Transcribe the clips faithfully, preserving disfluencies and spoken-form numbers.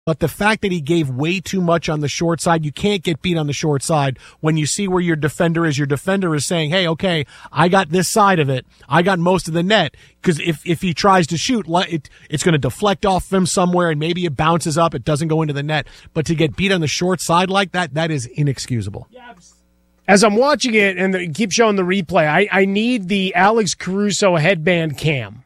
But the fact that he gave way too much on the short side, you can't get beat on the short side. When you see where your defender is, your defender is saying, hey, okay, I got this side of it. I got most of the net. Because if, if he tries to shoot, it, it's going to deflect off him somewhere, and maybe it bounces up. It doesn't go into the net. But to get beat on the short side like that, that is inexcusable. As I'm watching it and the, keep showing the replay, I, I need the Alex Caruso headband cam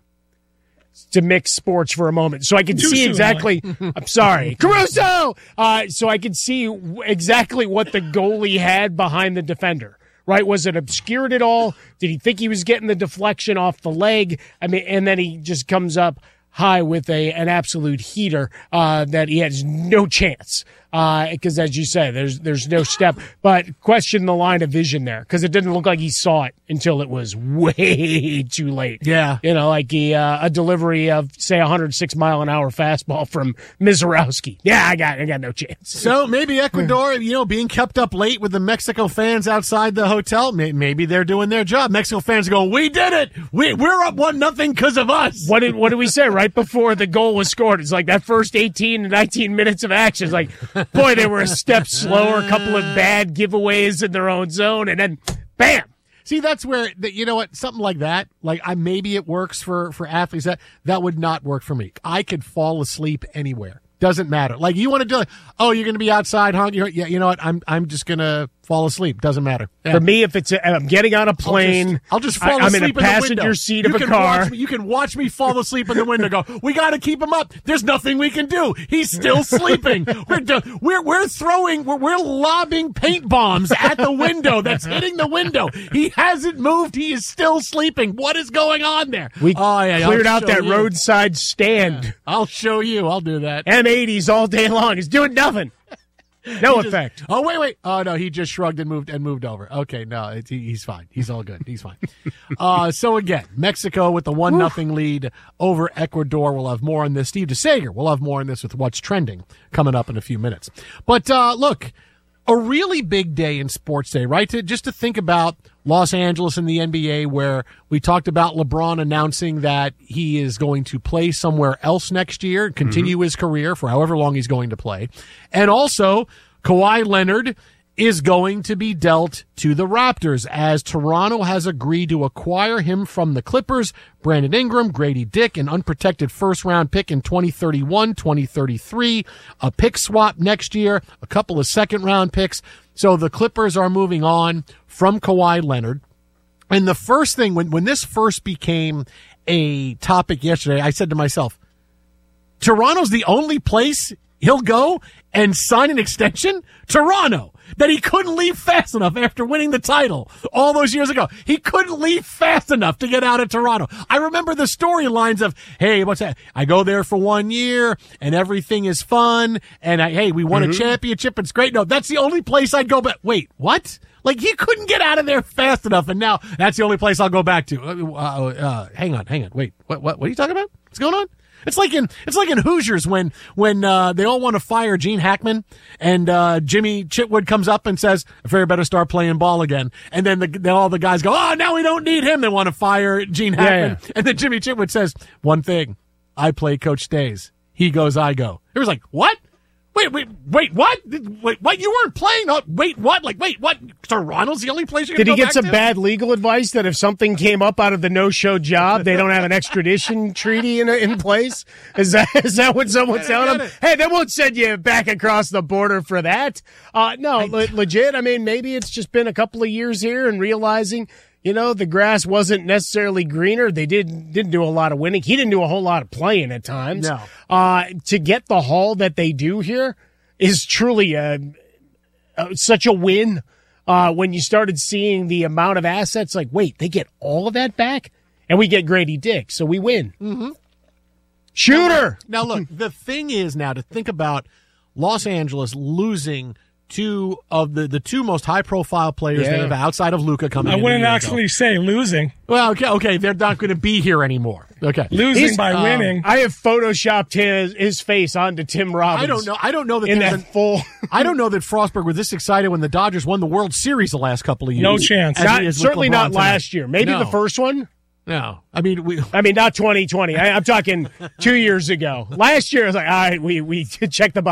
to mix sports for a moment, so I can Too see soon, exactly. I'm sorry, Caruso. Uh, so I can see exactly what the goalie had behind the defender. Right? Was it obscured at all? Did he think he was getting the deflection off the leg? I mean, and then he just comes up high with a an absolute heater uh, that he has no chance. Because, uh, as you say, there's there's no step. But question the line of vision there, because it didn't look like he saw it until it was way too late. Yeah. You know, like he, uh, a delivery of, say, a one hundred six mile an hour fastball from Mizorowski. Yeah, I got I got no chance. So maybe Ecuador, you know, being kept up late with the Mexico fans outside the hotel, maybe they're doing their job. Mexico fans are going, we did it. We, we're up one nothing because of us. What did, what did we say right before the goal was scored? It's like that first eighteen to nineteen minutes of action. It's like, boy, they were a step slower, a couple of bad giveaways in their own zone, and then bam. See, that's where, the, you know what, something like that, like I maybe it works for, for athletes. That, that would not work for me. I could fall asleep anywhere. Doesn't matter. Like, you want to do it, oh, you're going to be outside, huh? You're, yeah, you know what, I'm I'm just going to fall asleep. Doesn't matter. Yeah. For me, if it's a, I'm getting on a plane, I'll just, I'll just fall I, asleep I'm in a passenger in the window. seat you of a car. Me, you can watch me fall asleep in the window. Go, we got to keep him up. There's nothing we can do. He's still sleeping. We're do, we're we're throwing, we're, we're lobbing paint bombs at the window that's hitting the window. He hasn't moved. He is still sleeping. What is going on there? We oh, yeah, cleared I'll out that you. roadside stand. Yeah, I'll show you. I'll do that. M eighties all day long. He's doing nothing. No he effect. Just, oh, wait, wait. Oh, no, he just shrugged and moved and moved over. Okay, no, it's, he, he's fine. He's all good. He's fine. uh, so, again, Mexico with the one nothing lead over Ecuador. We'll have more on this. Steve DeSager, we'll have more on this with what's trending coming up in a few minutes. But, uh, look, a really big day in sports day, right? To, just to think about Los Angeles and the N B A, where we talked about LeBron announcing that he is going to play somewhere else next year, continue mm-hmm. his career for however long he's going to play. And also, Kawhi Leonard is going to be dealt to the Raptors as Toronto has agreed to acquire him from the Clippers. Brandon Ingram, Grady Dick, an unprotected first-round pick in twenty thirty-one, twenty thirty-three, a pick swap next year, a couple of second-round picks. So the Clippers are moving on from Kawhi Leonard. And the first thing, when, when this first became a topic yesterday, I said to myself, Toronto's the only place he'll go and sign an extension? Toronto. That he couldn't leave fast enough after winning the title all those years ago. He couldn't leave fast enough to get out of Toronto. I remember the storylines of, hey, what's that? I go there for one year and everything is fun. And I, hey, we won mm-hmm. a championship. It's great. No, that's the only place I'd go back. Wait, what? Like, he couldn't get out of there fast enough. And now that's the only place I'll go back to. Uh, uh, uh, hang on, hang on. Wait, what, what, what are you talking about? What's going on? It's like in it's like in Hoosiers when when uh, they all want to fire Gene Hackman and uh, Jimmy Chitwood comes up and says, "I fear better start playing ball again." And then the, then all the guys go, "Oh, now we don't need him." They want to fire Gene Hackman, yeah, yeah. And then Jimmy Chitwood says, "One thing, I play, Coach stays. He goes, I go." It was like, what? Wait, wait, wait, what? Wait, what? You weren't playing? Oh, wait, what? Like, wait, what? Toronto's the only place you're going to go back to? Did he get some bad legal advice that if something came up out of the no-show job, they don't have an extradition treaty in in place? Is that is that what someone's telling him? Hey, they won't send you back across the border for that. Uh, no, I, le- legit. I mean, maybe it's just been a couple of years here and realizing, you know, the grass wasn't necessarily greener. They did, didn't do a lot of winning. He didn't do a whole lot of playing at times. No. Uh, to get the haul that they do here is truly a, a, such a win. Uh, when you started seeing the amount of assets, like, wait, they get all of that back? And we get Grady Dick, so we win. Mm-hmm. Shooter! Now, now, look, the thing is now to think about Los Angeles losing two of the, the two most high-profile players yeah. they have outside of Luka coming in. I wouldn't actually say losing. Well, okay, okay, they're not going to be here anymore. Okay, losing He's, by um, winning. I have photoshopped his his face onto Tim Robbins. I don't know. I don't know that in that an, full. I don't know that Frostberg was this excited when the Dodgers won the World Series the last couple of years. No chance. Not, certainly not tonight. Last year. Maybe no. the first one. No, I mean we. I mean not twenty twenty. I, I'm talking two years ago. Last year, I was like, all right, we we check the box.